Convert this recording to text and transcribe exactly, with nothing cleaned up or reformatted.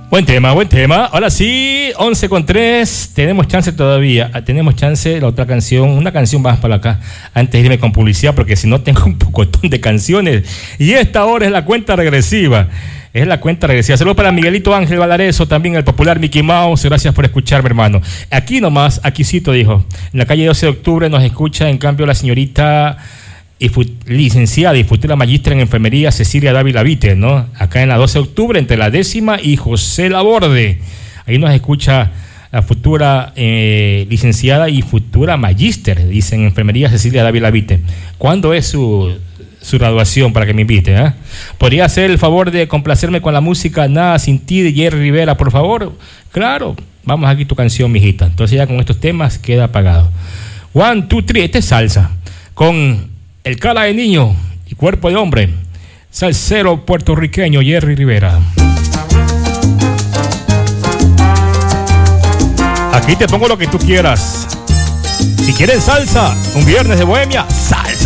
Buen tema, buen tema. Ahora sí, once con tres. Tenemos chance todavía. Tenemos chance, la otra canción, una canción más para acá, antes de irme con publicidad, porque si no tengo un pocotón de canciones. Y esta hora es la cuenta regresiva. Es la cuenta regresiva. Saludos para Miguelito Ángel Valareso, también el popular Mickey Mouse. Gracias por escucharme, hermano. Aquí nomás, aquícito, dijo. En la calle doce de octubre nos escucha, en cambio, la señorita y fu- licenciada y futura magistra en enfermería Cecilia Dávila Vite, ¿no? Acá en la doce de octubre, entre la décima y José Laborde. Ahí nos escucha la futura eh, licenciada y futura magíster, dicen, en enfermería Cecilia Dávila Vite. ¿Cuándo es su, su graduación para que me invite? ¿eh? ¿Podría hacer el favor de complacerme con la música Nada Sin Ti de Jerry Rivera, por favor? Claro, vamos aquí tu canción, mijita. Entonces ya con estos temas queda apagado. One, two, three, este es salsa. Con el cara de niño y cuerpo de hombre, salsero puertorriqueño Jerry Rivera. Aquí te pongo lo que tú quieras. Si quieres salsa, un viernes de bohemia, salsa.